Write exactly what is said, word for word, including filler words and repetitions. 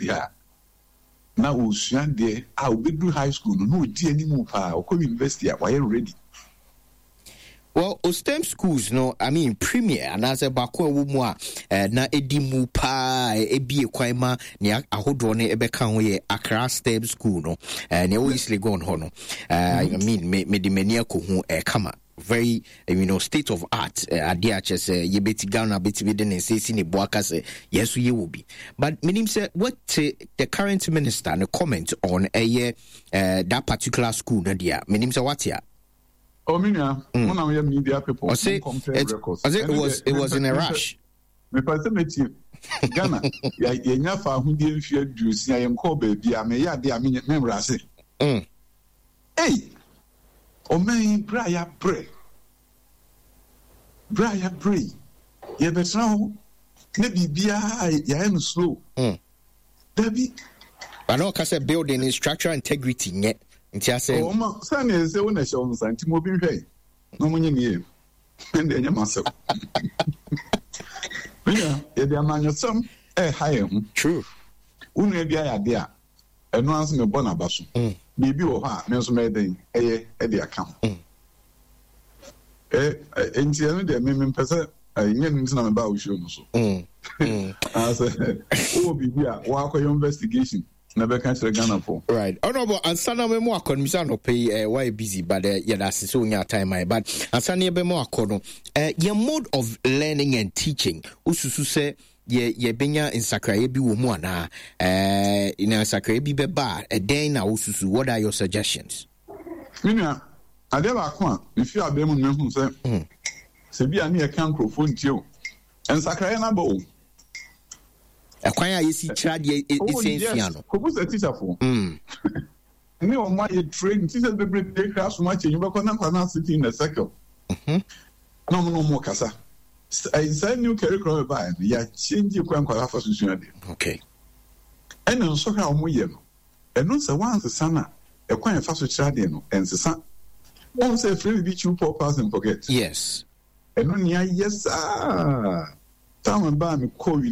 dia na usua de a obedu high school no no di animu pa o university a why ready. Well, STEM schools, no, I mean, premier, and as a Bakwa Wumwa, na Edimu Pa, Ebi Kwaima, Nia Ahodone, Ebekanwe, Accra STEM school, no, and you always go on hono. I mean, me the mania kuhu, eh, kama. Very, you know, state of art. Adia just ye beti Ghana beti within and say sini boakas. Yes, we will be. But minim say what the current minister and comment on a year that particular school. Nadia minim say what ya. Oh, Minia, one of your media people. I say it, I say it was it was in a rush. Me person Ghana, ya ya fa hu die mfie duosi ayem ko ba bia me ya de ame memrase. Mm. Hey. O man braya pray. Braya pray. Ye betra ho na bibia ya em slow. Mm. Dabi. But no ka say building in structural integrity yet. Nti ase o ma sane ese wona she on santi mo bi hwe no munye ne e ende enya maso bia e dia manyo sam e haye hu true unu e bia ya de a eno anse me bona baso bibi wo ha me nso me den eye e de aka eh enti eno de me me pese nye nti na me ba wo show no so mm ase o bibi a wa akọ investigation. Never cancel Ghana for. Right. Honorable Ansana Memo Akon no pay uh, why busy, but uh, yeah, that's so your time. I but Ansana Memo Akon, uh, your mode of learning and teaching. Ususu say ye ye benya in Sakra ye bi womu ana uh in Sakra bi beba a day na ususu. What are your suggestions? Mina, I never come. If you are them on say, se bi ani e kan microphone tio. And Sakra na bo. Akwanya yesi trade essential. Ko busa teacher for. Mm. Me on my train teacher be break take class so much you be kon na sitting in the circle. Mhm. No no more kasa. I say new curriculum by ya change kwan kwa fa susu ade. Okay. And no so ka o mo ye no. E no se wan se sana e kwan fa so trade no ensesa. Won say free be two poor person forget. Yes. E no nia yes ah. Time ba me call